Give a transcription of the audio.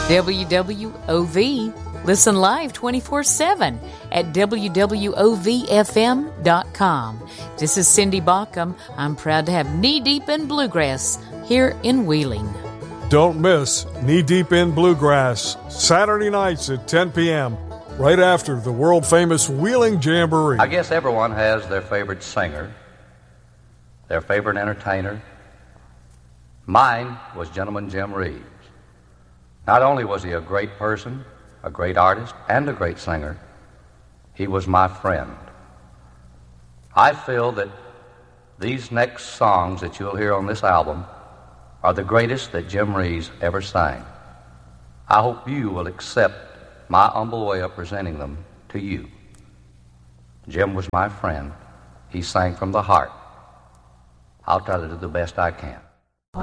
WWOV. Listen live 24/7 at WWOVFM.com. This is Cindy Baucom. I'm proud to have Knee Deep in Bluegrass here in Wheeling. Don't miss Knee Deep in Bluegrass, Saturday nights at 10 p.m., right after the world-famous Wheeling Jamboree. I guess everyone has their favorite singer, their favorite entertainer. Mine was Gentleman Jim Reeves. Not only was he a great person, a great artist, and a great singer, he was my friend. I feel that these next songs that you'll hear on this album are the greatest that Jim Reeves ever sang. I hope you will accept my humble way of presenting them to you. Jim was my friend. He sang from the heart. I'll try to do the best I can.